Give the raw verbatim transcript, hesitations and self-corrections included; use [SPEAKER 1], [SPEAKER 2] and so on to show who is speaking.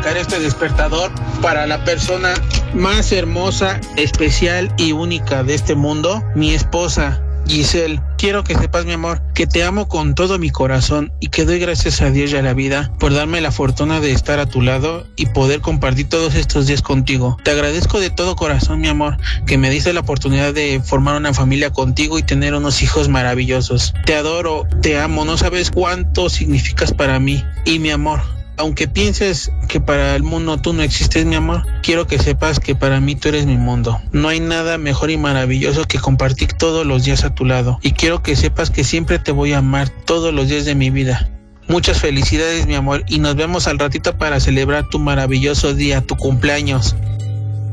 [SPEAKER 1] marcar este despertador para la persona más hermosa, especial y única de este mundo, mi esposa, Giselle. Quiero que sepas, mi amor, que te amo con todo mi corazón y que doy gracias a Dios y a la vida por darme la fortuna de estar a tu lado y poder compartir todos estos días contigo. Te agradezco de todo corazón, mi amor, que me diste la oportunidad de formar una familia contigo y tener unos hijos maravillosos. Te adoro, te amo, no sabes cuánto significas para mí. Y mi amor, aunque pienses que para el mundo tú no existes, mi amor, quiero que sepas que para mí tú eres mi mundo. No hay nada mejor y maravilloso que compartir todos los días a tu lado. Y quiero que sepas que siempre te voy a amar todos los días de mi vida. Muchas felicidades, mi amor, y nos vemos al ratito para celebrar tu maravilloso día, tu cumpleaños.